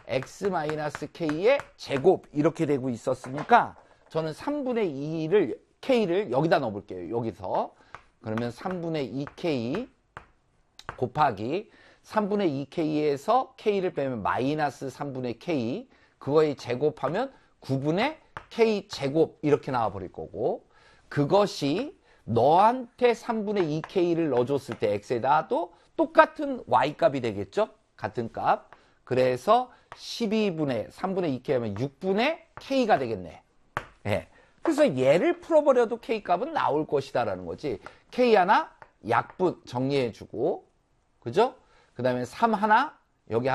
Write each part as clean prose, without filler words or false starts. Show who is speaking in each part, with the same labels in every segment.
Speaker 1: x-k의 제곱 이렇게 되고 있었으니까 저는 3분의 2를 k를 여기다 넣어볼게요. 여기서. 그러면 3분의 2k 곱하기 3분의 2k에서 k를 빼면 마이너스 3분의 k 그거에 제곱하면 9분의 k 제곱 이렇게 나와버릴 거고 그것이 너한테 3분의 2k를 넣어줬을 때 x에다도 똑같은 y값이 되겠죠? 같은 값. 그래서 12분의 3분의 2k 하면 6분의 k가 되겠네. 예. 그래서 얘를 풀어버려도 k값은 나올 것이다 라는 거지. k 하나 약분 정리해주고 그죠? 그 다음에 3 하나 여기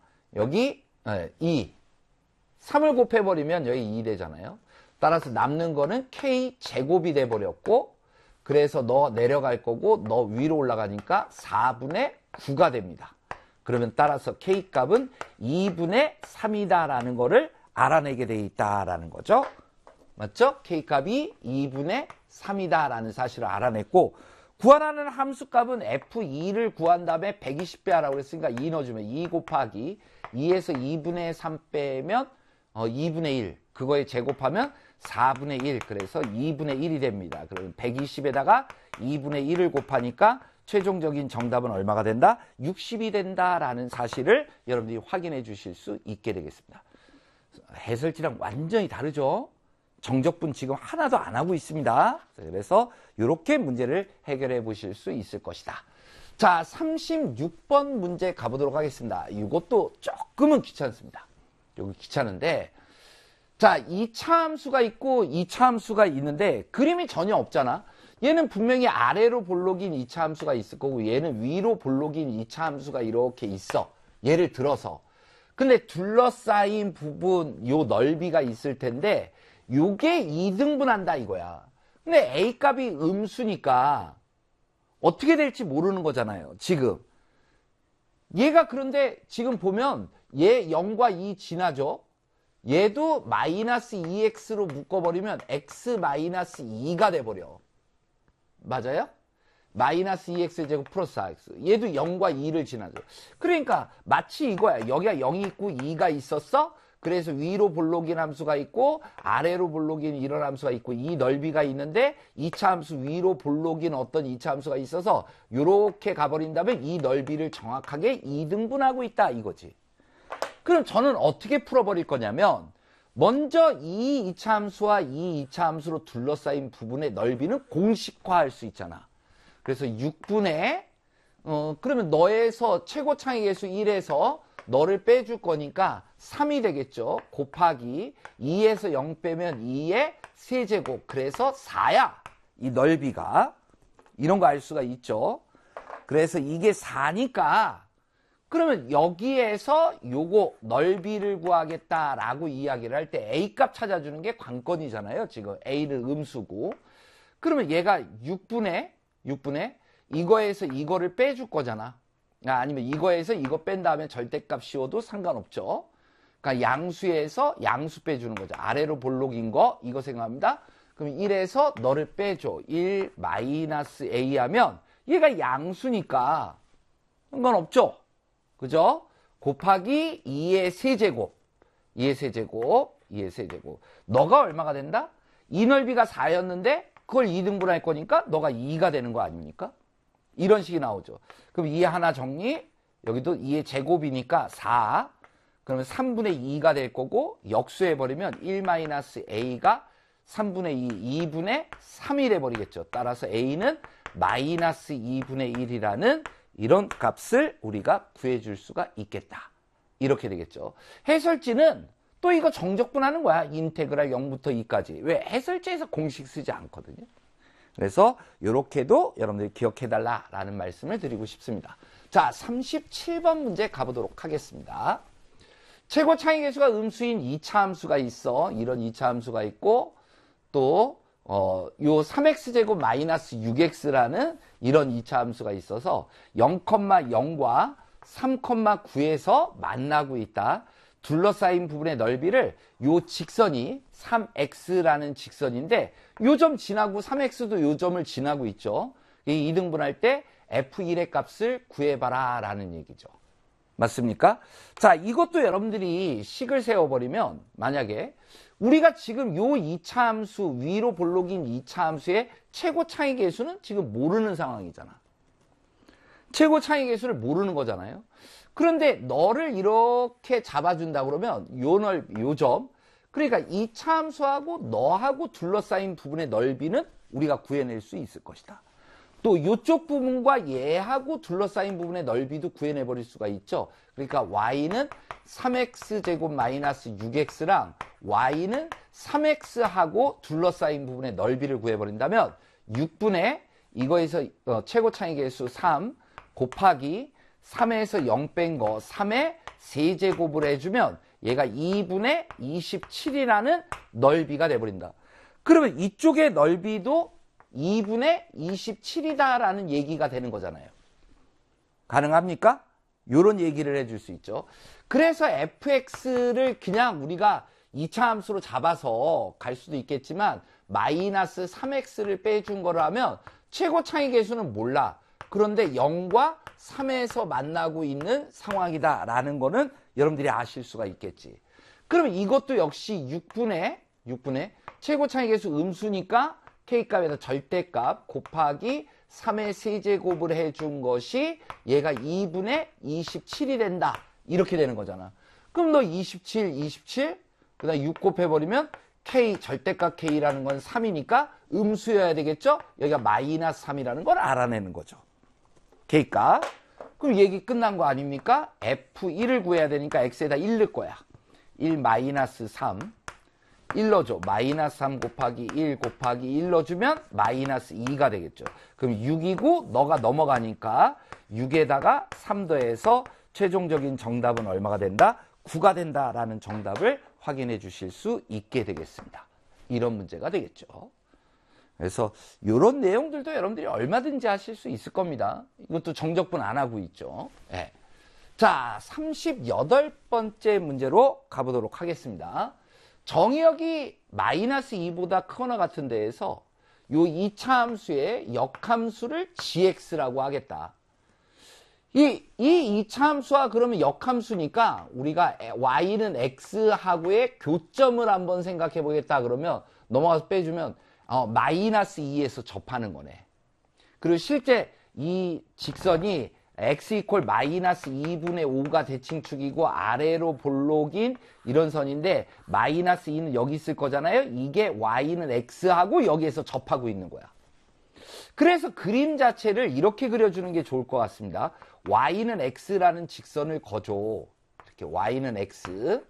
Speaker 1: 2 3을 곱해버리면 여기 2 되잖아요. 따라서 남는 거는 k 제곱이 돼버렸고 그래서 너 내려갈 거고 너 위로 올라가니까 4분의 9가 됩니다. 그러면 따라서 k값은 2분의 3이다 라는 거를 알아내게 돼 있다라는 거죠. 맞죠? k값이 2분의 3이다 라는 사실을 알아냈고 구하라는 함수값은 f2를 구한 다음에 120배 하라고 그랬으니까 2 넣어주면 2 곱하기 2에서 2분의 3 빼면 2분의 1 그거에 제곱하면 4분의 1 그래서 2분의 1이 됩니다. 그러면 120에다가 2분의 1을 곱하니까 최종적인 정답은 얼마가 된다? 60이 된다라는 사실을 여러분들이 확인해 주실 수 있게 되겠습니다. 해설지랑 완전히 다르죠? 정적분 지금 하나도 안 하고 있습니다. 그래서 이렇게 문제를 해결해 보실 수 있을 것이다. 자, 36번 문제 가보도록 하겠습니다. 이것도 조금은 귀찮습니다. 여기 귀찮은데 자, 2차 함수가 있고 2차 함수가 있는데 그림이 전혀 없잖아. 얘는 분명히 아래로 볼록인 2차 함수가 있을 거고 얘는 위로 볼록인 2차 함수가 이렇게 있어. 예를 들어서. 근데 둘러싸인 부분 요 넓이가 있을 텐데 요게 2등분한다 이거야. 근데 A값이 음수니까 어떻게 될지 모르는 거잖아요. 지금. 얘가 그런데 지금 보면 얘 0과 2 지나죠. 얘도 마이너스 2x로 묶어버리면 x 마이너스 2가 돼버려. 맞아요? 마이너스 2x 제곱 플러스 4x. 얘도 0과 2를 지나죠. 그러니까 마치 이거야. 여기가 0이 있고 2가 있었어. 그래서 위로 볼록인 함수가 있고 아래로 볼록인 이런 함수가 있고 이 넓이가 있는데 2차 함수 위로 볼록인 어떤 2차 함수가 있어서 이렇게 가버린다면 이 넓이를 정확하게 2등분하고 있다 이거지. 그럼 저는 어떻게 풀어버릴 거냐면 먼저 이 2차 함수와 이 2차 함수로 둘러싸인 부분의 넓이는 공식화할 수 있잖아. 그래서 6분의 그러면 너에서 최고 창의 계수 1에서 너를 빼줄 거니까 3이 되겠죠. 곱하기 2에서 0 빼면 2의 세제곱. 그래서 4야. 이 넓이가. 이런 거 알 수가 있죠. 그래서 이게 4니까 그러면 여기에서 요거 넓이를 구하겠다라고 이야기를 할 때 A값 찾아주는 게 관건이잖아요. 지금 A는 음수고. 그러면 얘가 6분의 이거에서 이거를 빼줄 거잖아. 아니면 이거에서 이거 뺀 다음에 절대값 씌워도 상관없죠. 그러니까 양수에서 양수 빼주는 거죠. 아래로 볼록인 거 이거 생각합니다. 그럼 1에서 너를 빼줘. 1 마이너스 A 하면 얘가 양수니까 상관없죠. 그죠? 곱하기 2의 세제곱. 2의 세제곱. 2의 세제곱. 너가 얼마가 된다? 이 넓이가 4였는데 그걸 2등분할 거니까 너가 2가 되는 거 아닙니까? 이런 식이 나오죠. 그럼 2 하나 정리. 여기도 2의 제곱이니까 4. 그러면 3분의 2가 될 거고 역수해버리면 1-a가 3분의 2, 2분의 3이 돼버리겠죠. 따라서 a는 마이너스 2분의 1이라는 이런 값을 우리가 구해줄 수가 있겠다. 이렇게 되겠죠. 해설지는 또 이거 정적분하는 거야. 인테그랄 0부터 2까지. 왜? 해설지에서 공식 쓰지 않거든요. 그래서 이렇게도 여러분들이 기억해달라라는 말씀을 드리고 싶습니다. 자, 37번 문제 가보도록 하겠습니다. 최고 창의 계수가 음수인 2차 함수가 있어. 이런 2차 함수가 있고 또 요 3x제곱 마이너스 6x라는 이런 2차 함수가 있어서 0,0과 3,9에서 만나고 있다. 둘러싸인 부분의 넓이를 요 직선이 3x라는 직선인데 요 점 지나고 3x도 요 점을 지나고 있죠. 이 2등분할 때 f1의 값을 구해봐라 라는 얘기죠. 맞습니까? 자, 이것도 여러분들이 식을 세워버리면 만약에 우리가 지금 요 이차함수 위로 볼록인 이차함수의 최고 차이 계수는 지금 모르는 상황이잖아. 최고 차이 계수를 모르는 거잖아요. 그런데 너를 이렇게 잡아준다 그러면 요 점, 그러니까 이차함수하고 너하고 둘러싸인 부분의 넓이는 우리가 구해낼 수 있을 것이다. 또 이쪽 부분과 얘하고 둘러싸인 부분의 넓이도 구해내버릴 수가 있죠. 그러니까 y는 3x제곱 마이너스 6x랑 y는 3x하고 둘러싸인 부분의 넓이를 구해버린다면 6분의 이거에서 최고 차이 계수 3 곱하기 3에서 0 뺀 거 3의 세제곱을 해주면 얘가 2분의 27이라는 넓이가 돼버린다. 그러면 이쪽의 넓이도 2분의 27이다라는 얘기가 되는 거잖아요. 가능합니까? 이런 얘기를 해줄 수 있죠. 그래서 fx를 그냥 우리가 2차 함수로 잡아서 갈 수도 있겠지만 마이너스 3x를 빼준 거라면 최고 차이 계수는 몰라. 그런데 0과 3에서 만나고 있는 상황이다 라는 거는 여러분들이 아실 수가 있겠지. 그러면 이것도 역시 6분의 최고 차이 계수 음수니까 k값에다 절대값 곱하기 3의 세제곱을 해준 것이 얘가 2분의 27이 된다. 이렇게 되는 거잖아. 그럼 너 27, 그 다음 6 곱해버리면 k, 절대값 k라는 건 3이니까 음수여야 되겠죠? 여기가 마이너스 3이라는 걸 알아내는 거죠. k값. 그럼 얘기 끝난 거 아닙니까? f1을 구해야 되니까 x에다 1 넣을 거야. 1 마이너스 3. 1 넣어줘. 마이너스 3 곱하기 1 곱하기 1 넣어주면 마이너스 2가 되겠죠. 그럼 6이고 너가 넘어가니까 6에다가 3 더해서 최종적인 정답은 얼마가 된다? 9가 된다라는 정답을 확인해 주실 수 있게 되겠습니다. 이런 문제가 되겠죠. 그래서 이런 내용들도 여러분들이 얼마든지 하실 수 있을 겁니다. 이것도 정적분 안 하고 있죠. 네. 자, 38번째 문제로 가보도록 하겠습니다. 정의역이 마이너스 2보다 크거나 같은 데에서 요 2차 함수의 역함수를 gx라고 하겠다. 이 2차 함수와 그러면 역함수니까 우리가 y는 x하고의 교점을 한번 생각해 보겠다 그러면 넘어가서 빼주면 마이너스 2에서 접하는 거네. 그리고 실제 이 직선이 x 이퀄 마이너스 2분의 5가 대칭축이고 아래로 볼록인 이런 선인데 마이너스 2는 여기 있을 거잖아요. 이게 y는 x하고 여기에서 접하고 있는 거야. 그래서 그림 자체를 이렇게 그려주는 게 좋을 것 같습니다. y는 x라는 직선을 그어줘. 이렇게 y는 x,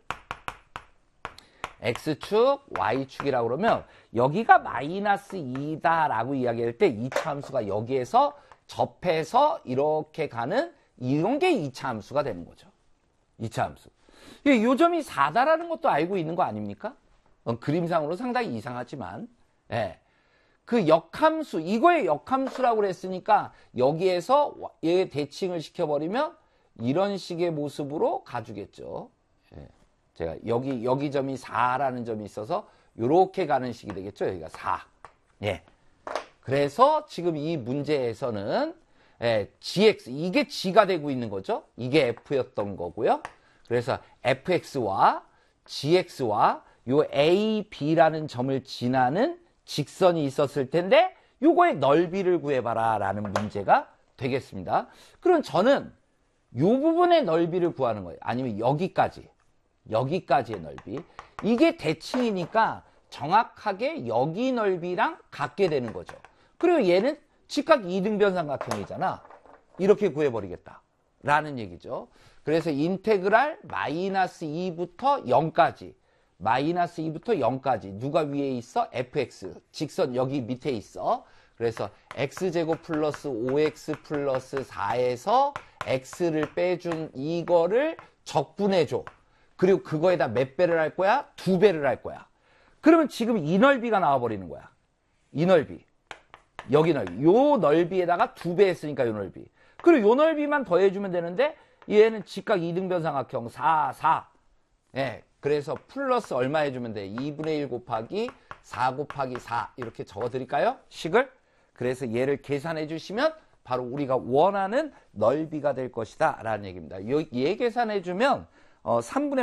Speaker 1: x축, y축이라고 그러면 여기가 마이너스 2다라고 이야기할 때 2차 함수가 여기에서 접해서 이렇게 가는 이런 게 2차 함수가 되는 거죠. 2차 함수. 요 점이 4다라는 것도 알고 있는 거 아닙니까? 그림상으로 상당히 이상하지만 예. 그 역함수, 이거의 역함수라고 그랬으니까 여기에서 얘 대칭을 시켜버리면 이런 식의 모습으로 가주겠죠. 예. 제가 여기 점이 4라는 점이 있어서 이렇게 가는 식이 되겠죠. 여기가 4. 예. 그래서 지금 이 문제에서는 gx, 이게 g가 되고 있는 거죠. 이게 f였던 거고요. 그래서 fx와 gx와 요 a, b라는 점을 지나는 직선이 있었을 텐데 요거의 넓이를 구해봐라 라는 문제가 되겠습니다. 그럼 저는 요 부분의 넓이를 구하는 거예요. 아니면 여기까지의 넓이. 이게 대칭이니까 정확하게 여기 넓이랑 같게 되는 거죠. 그리고 얘는 직각 2등변 삼각형이잖아. 이렇게 구해버리겠다 라는 얘기죠. 그래서 인테그랄 마이너스 2부터 0까지 마이너스 2부터 0까지 누가 위에 있어? fx. 직선 여기 밑에 있어. 그래서 x제곱 플러스 5x 플러스 4에서 x를 빼준 이거를 적분해줘. 그리고 그거에다 몇 배를 할 거야? 2배를 할 거야. 그러면 지금 이 넓이가 나와버리는 거야. 이 넓이. 여기 넓이. 요 넓이에다가 2배 했으니까 요 넓이. 그리고 요 넓이만 더해주면 되는데 얘는 직각 2등변 삼각형 4. 예. 그래서 플러스 얼마 해주면 돼? 2분의 1 곱하기 4 곱하기 4 이렇게 적어드릴까요? 식을? 그래서 얘를 계산해 주시면 바로 우리가 원하는 넓이가 될 것이다 라는 얘기입니다. 얘 계산해주면 3분의